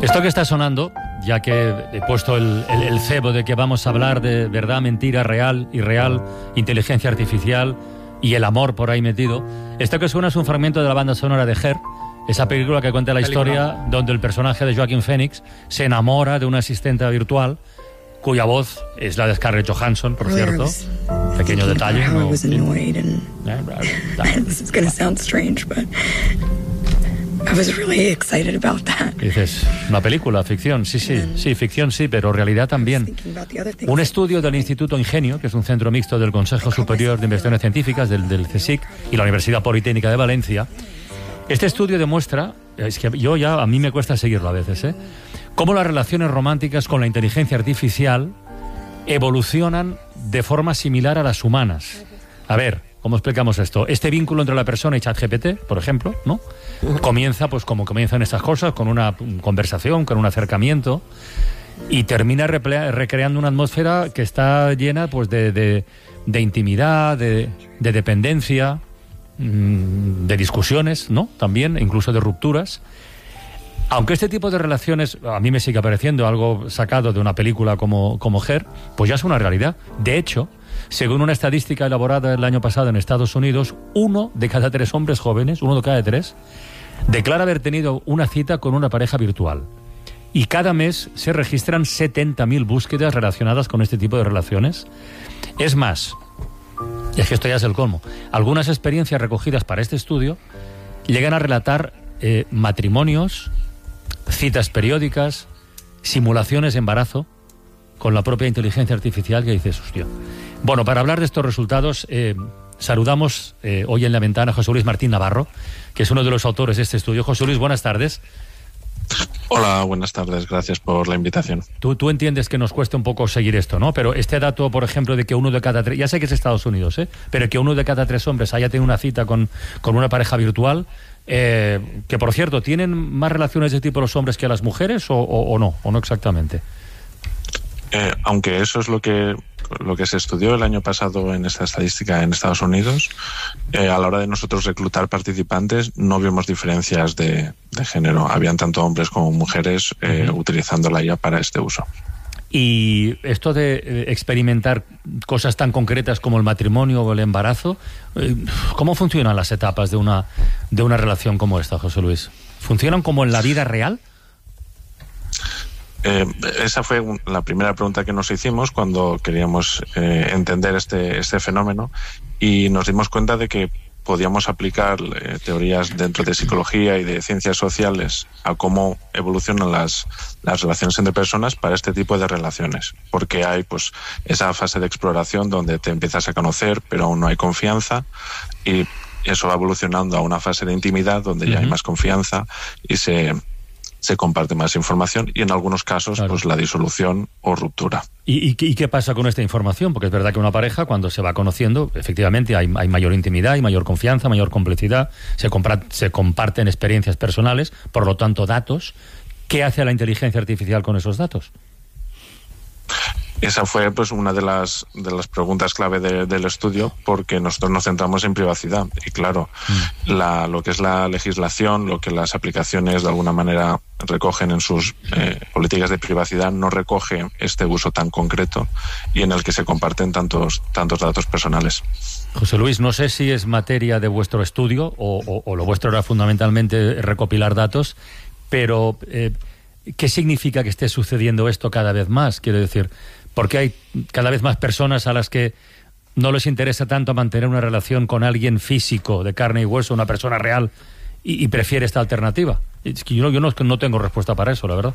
Esto que está sonando, ya que he puesto el cebo de que vamos a hablar de verdad, mentira, real, irreal, inteligencia artificial y el amor por ahí metido, esto que suena es un fragmento de la banda sonora de Her, esa película que cuenta la historia donde el personaje de Joaquin Phoenix se enamora de una asistente virtual cuya voz es la de Scarlett Johansson, por cierto. Pequeño detalle. ¿No? I was really excited about that. Dices, una película, ficción, sí, ficción sí, pero realidad también. Un estudio del Instituto Ingenio, que es un centro mixto del Consejo Superior de Investigaciones Científicas, del CSIC, y la Universidad Politécnica de Valencia. Este estudio demuestra, es que a mí me cuesta seguirlo a veces, cómo las relaciones románticas con la inteligencia artificial evolucionan de forma similar a las humanas. A ver, ¿cómo explicamos esto? Este vínculo entre la persona y ChatGPT, por ejemplo, ¿no? Comienza, pues como comienzan estas cosas, con una conversación, con un acercamiento, y termina recreando una atmósfera que está llena, pues, de intimidad, de dependencia, de discusiones, ¿no? También, incluso de rupturas. Aunque este tipo de relaciones a mí me sigue pareciendo algo sacado de una película como Her, pues ya es una realidad. De hecho, según una estadística elaborada el año pasado en Estados Unidos, 1 de cada 3 hombres jóvenes, 1 de cada 3, declara haber tenido una cita con una pareja virtual. Y cada mes se registran 70.000 búsquedas relacionadas con este tipo de relaciones. Es más, es que esto ya es el colmo, algunas experiencias recogidas para este estudio llegan a relatar matrimonios, citas periódicas, simulaciones de embarazo con la propia inteligencia artificial, que dices, hostia. Bueno, para hablar de estos resultados, saludamos hoy en la ventana a José Luis Martín Navarro, que es uno de los autores de este estudio. José Luis, buenas tardes. Hola, buenas tardes, gracias por la invitación. Tú entiendes que nos cuesta un poco seguir esto, ¿no? Pero este dato, por ejemplo, de que 1 de cada 3, ya sé que es Estados Unidos, pero que 1 de cada 3 hombres haya tenido una cita con una pareja virtual, que por cierto, ¿tienen más relaciones de tipo los hombres que las mujeres o no exactamente? Aunque eso es lo que se estudió el año pasado en esta estadística en Estados Unidos, a la hora de nosotros reclutar participantes no vimos diferencias de género. Habían tanto hombres como mujeres utilizándola ya para este uso. Y esto de experimentar cosas tan concretas como el matrimonio o el embarazo, ¿cómo funcionan las etapas de una relación como esta, José Luis? ¿Funcionan como en la vida real? Esa fue la primera pregunta que nos hicimos cuando queríamos entender este fenómeno, y nos dimos cuenta de que podíamos aplicar teorías dentro de psicología y de ciencias sociales a cómo evolucionan las relaciones entre personas para este tipo de relaciones, porque hay pues esa fase de exploración donde te empiezas a conocer pero aún no hay confianza, y eso va evolucionando a una fase de intimidad donde ya hay más confianza y se comparte más información, y en algunos casos, claro, pues la disolución o ruptura. ¿Y qué pasa con esta información? Porque es verdad que una pareja, cuando se va conociendo, efectivamente hay mayor intimidad, hay mayor confianza, mayor complicidad, se comparten experiencias personales, por lo tanto datos. ¿Qué hace la inteligencia artificial con esos datos? Esa fue pues una de las preguntas clave del estudio, porque nosotros nos centramos en privacidad. Y claro, lo que es la legislación, lo que las aplicaciones de alguna manera recogen en sus políticas de privacidad, no recoge este uso tan concreto y en el que se comparten tantos datos personales. José Luis, no sé si es materia de vuestro estudio o lo vuestro era fundamentalmente recopilar datos, pero ¿qué significa que esté sucediendo esto cada vez más? Quiero decir, porque hay cada vez más personas a las que no les interesa tanto mantener una relación con alguien físico, de carne y hueso, una persona real, y prefiere esta alternativa. Es que yo no tengo respuesta para eso, la verdad.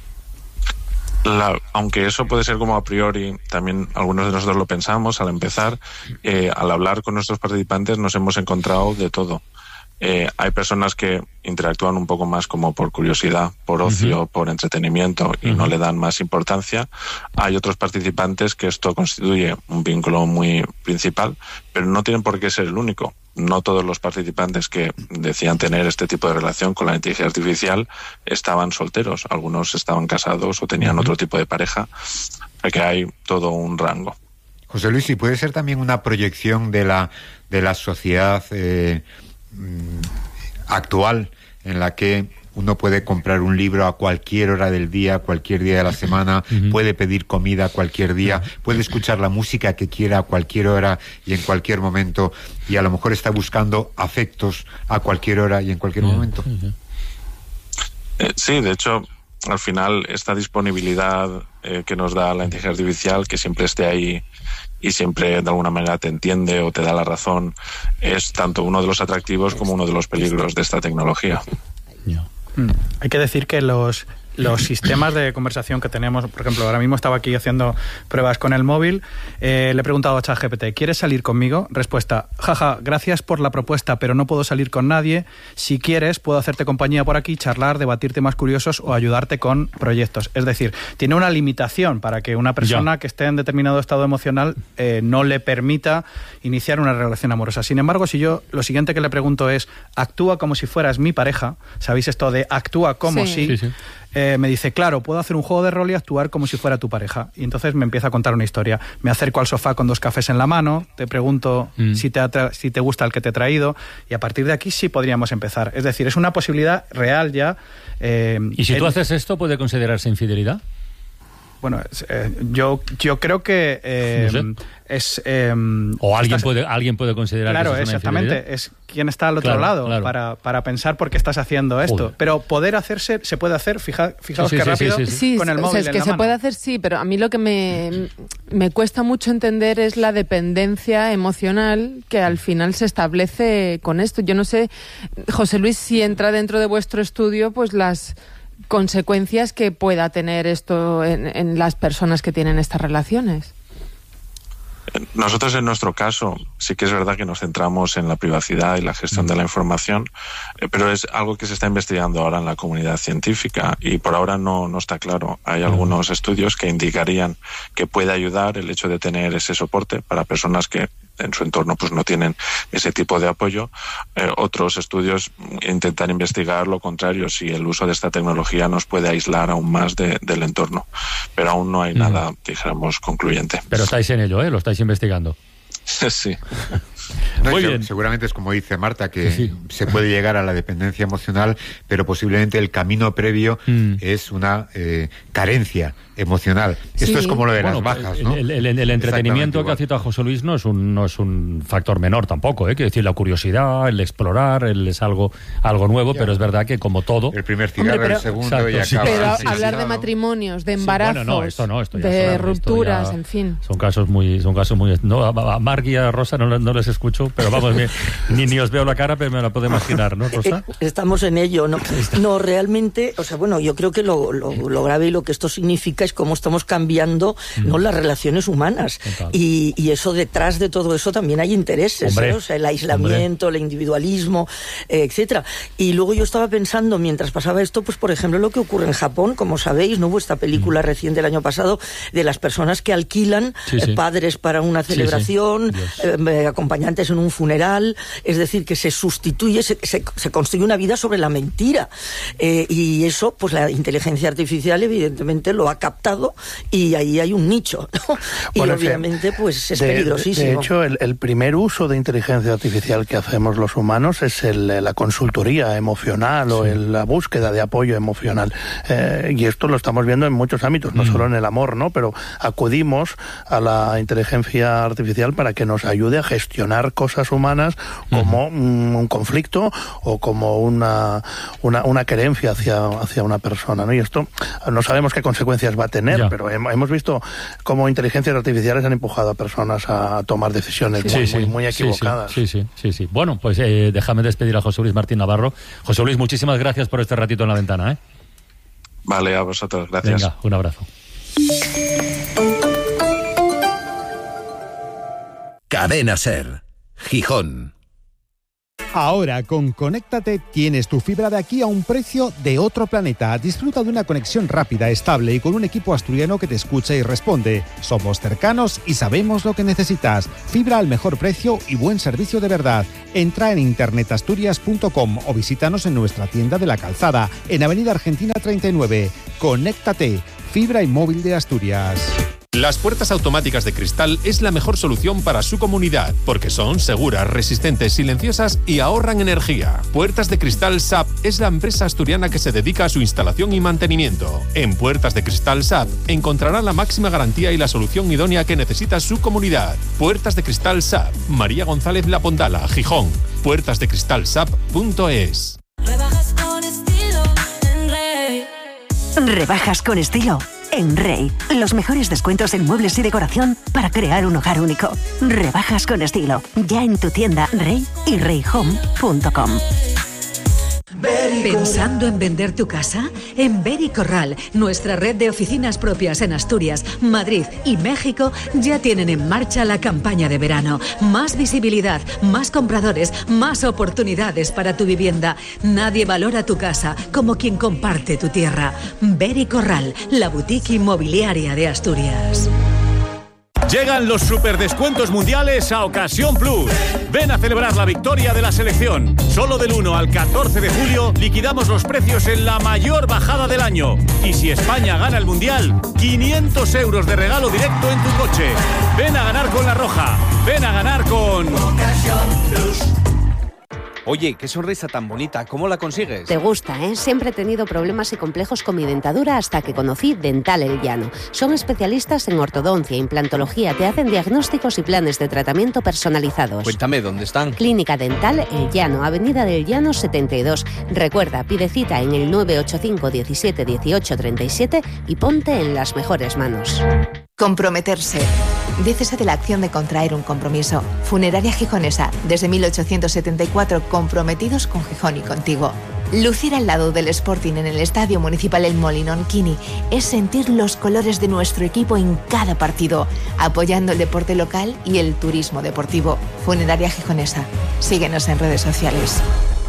Aunque eso puede ser como a priori, también algunos de nosotros lo pensamos al empezar, al hablar con nuestros participantes nos hemos encontrado de todo. Hay personas que interactúan un poco más como por curiosidad, por ocio, por entretenimiento, y no le dan más importancia. Hay otros participantes que esto constituye un vínculo muy principal, pero no tienen por qué ser el único. No todos los participantes que decían tener este tipo de relación con la inteligencia artificial estaban solteros. Algunos estaban casados o tenían otro tipo de pareja, porque hay todo un rango. José Luis, ¿y puede ser también una proyección de la sociedad actual, en la que uno puede comprar un libro a cualquier hora del día, cualquier día de la semana, puede pedir comida cualquier día, puede escuchar la música que quiera a cualquier hora y en cualquier momento, y a lo mejor está buscando afectos a cualquier hora y en cualquier momento. Sí, de hecho, al final esta disponibilidad que nos da la inteligencia artificial, que siempre esté ahí y siempre de alguna manera te entiende o te da la razón, es tanto uno de los atractivos como uno de los peligros de esta tecnología. Hay que decir que los sistemas de conversación que tenemos, por ejemplo, ahora mismo estaba aquí haciendo pruebas con el móvil, le he preguntado a ChatGPT, ¿quieres salir conmigo? Respuesta, jaja, gracias por la propuesta, pero no puedo salir con nadie. Si quieres, puedo hacerte compañía por aquí, charlar, debatir temas curiosos o ayudarte con proyectos. Es decir, tiene una limitación para que una persona que esté en determinado estado emocional no le permita iniciar una relación amorosa. Sin embargo, si yo lo siguiente que le pregunto es, actúa como si fueras mi pareja, ¿sabéis esto de actúa como si? Sí. Me dice, claro, puedo hacer un juego de rol y actuar como si fuera tu pareja. Y entonces me empieza a contar una historia. Me acerco al sofá con 2 cafés en la mano, te pregunto si te gusta el que te he traído, y a partir de aquí sí podríamos empezar. Es decir, es una posibilidad real ya. ¿Y si tú haces esto, puede considerarse infidelidad? Bueno, yo creo que no sé. es... o alguien puede considerar claro, que eso es una exactamente, infidelidad. es quien está al otro lado para pensar por qué estás haciendo esto. Joder. Pero poder hacerse, se puede hacer, fijaos qué rápido, con el móvil es en que la se mano. puede hacer, sí, pero a mí lo que me cuesta mucho entender es la dependencia emocional que al final se establece con esto. Yo no sé, José Luis, si entra dentro de vuestro estudio, pues las consecuencias que pueda tener esto en las personas que tienen estas relaciones. Nosotros, en nuestro caso, sí que es verdad que nos centramos en la privacidad y la gestión de la información, pero es algo que se está investigando ahora en la comunidad científica y por ahora no está claro. Hay algunos estudios que indicarían que puede ayudar el hecho de tener ese soporte para personas que en su entorno pues no tienen ese tipo de apoyo. Otros estudios intentan investigar lo contrario, si el uso de esta tecnología nos puede aislar aún más del entorno, pero aún no hay nada, dijéramos, concluyente. Pero estáis en ello, lo estáis investigando. Sí. Muy bien. Seguramente es como dice Marta, que se puede llegar a la dependencia emocional, pero posiblemente el camino previo es una carencia emocional. Esto es como lo de las bajas, ¿no? El entretenimiento que ha citado José Luis no es un factor menor tampoco, Quiero decir, la curiosidad, el explorar, es algo nuevo, pero es verdad que como todo... El primer cigarro, el segundo, y acaba... Pero hablar de matrimonios, de embarazos, esto de rupturas, en fin. Son casos muy... No, a Marc y a Rosa no les escucho, pero vamos, ni os veo la cara, pero me la puedo imaginar, ¿no, Rosa? Estamos en ello, ¿no? No, realmente, o sea, bueno, yo creo que lo grave y lo que esto significa es cómo estamos cambiando, ¿no?, las relaciones humanas. Y eso, detrás de todo eso también hay intereses, ¿eh? O sea, el aislamiento, el individualismo, etcétera. Y luego yo estaba pensando, mientras pasaba esto, pues por ejemplo lo que ocurre en Japón, como sabéis, ¿no?, vuestra película reciente el año pasado, de las personas que alquilan padres para una celebración, acompañantes en un funeral, es decir, que se sustituye, se construye una vida sobre la mentira. Y eso, pues la inteligencia artificial evidentemente lo ha captado y ahí hay un nicho, ¿no? Y bueno, obviamente pues es peligrosísimo. De hecho, el primer uso de inteligencia artificial que hacemos los humanos es la consultoría emocional o la búsqueda de apoyo emocional. Y esto lo estamos viendo en muchos ámbitos, no solo en el amor, ¿no? Pero acudimos a la inteligencia artificial para que nos ayude a gestionar cosas humanas como un conflicto o como una querencia hacia una persona, ¿no? Y esto no sabemos qué consecuencias va a tener, pero hemos visto cómo inteligencias artificiales han empujado a personas a tomar decisiones muy equivocadas. Sí. Bueno, pues déjame despedir a José Luis Martín Navarro. José Luis, muchísimas gracias por este ratito en la ventana, Vale, a vosotros, gracias. Venga, un abrazo. Cadena SER, Gijón. Ahora con Conéctate tienes tu fibra de aquí a un precio de otro planeta. Disfruta de una conexión rápida, estable y con un equipo asturiano que te escucha y responde. Somos cercanos y sabemos lo que necesitas. Fibra al mejor precio y buen servicio de verdad. Entra en internetasturias.com o visítanos en nuestra tienda de La Calzada, en Avenida Argentina 39. Conéctate, fibra y móvil de Asturias. Las puertas automáticas de Cristal es la mejor solución para su comunidad, porque son seguras, resistentes, silenciosas y ahorran energía. Puertas de Cristal SAP es la empresa asturiana que se dedica a su instalación y mantenimiento. En Puertas de Cristal SAP encontrará la máxima garantía y la solución idónea que necesita su comunidad. Puertas de Cristal SAP, María González La Pondala, Gijón. puertasdecristalsap.es. Rebajas con estilo en Rey. Rebajas con estilo en Rey. Los mejores descuentos en muebles y decoración para crear un hogar único. Rebajas con estilo. Ya en tu tienda Rey y reyhome.com. ¿Pensando en vender tu casa? En Beri Corral, nuestra red de oficinas propias en Asturias, Madrid y México, ya tienen en marcha la campaña de verano. Más visibilidad, más compradores, más oportunidades para tu vivienda. Nadie valora tu casa como quien comparte tu tierra. Beri Corral, la boutique inmobiliaria de Asturias. Llegan los superdescuentos mundiales a Ocasión Plus. Ven a celebrar la victoria de la selección. Solo del 1 al 14 de julio liquidamos los precios en la mayor bajada del año. Y si España gana el Mundial, 500 euros de regalo directo en tu coche. Ven a ganar con La Roja. Ven a ganar con Ocasión Plus. Oye, qué sonrisa tan bonita, ¿cómo la consigues? Te gusta, ¿eh? Siempre he tenido problemas y complejos con mi dentadura hasta que conocí Dental El Llano. Son especialistas en ortodoncia, implantología, te hacen diagnósticos y planes de tratamiento personalizados. Cuéntame, ¿dónde están? Clínica Dental El Llano, Avenida del Llano 72. Recuerda, pide cita en el 985 17 18 37 y ponte en las mejores manos. Comprometerse. Dícese de la acción de contraer un compromiso. Funeraria Gijonesa, desde 1874, comprometidos con Gijón y contigo. Lucir al lado del Sporting en el Estadio Municipal El Molinón Kini es sentir los colores de nuestro equipo en cada partido, apoyando el deporte local y el turismo deportivo. Funeraria Gijonesa. Síguenos en redes sociales.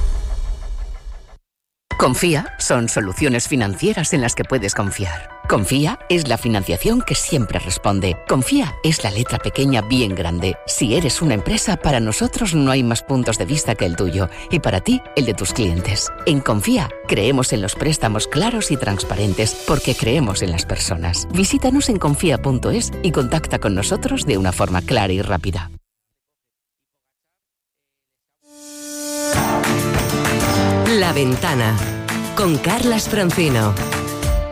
Confía son soluciones financieras en las que puedes confiar. Confía es la financiación que siempre responde. Confía es la letra pequeña bien grande. Si eres una empresa, para nosotros no hay más puntos de vista que el tuyo y para ti, el de tus clientes. En Confía creemos en los préstamos claros y transparentes porque creemos en las personas. Visítanos en confía.es y contacta con nosotros de una forma clara y rápida. La Ventana con Carlas Francino.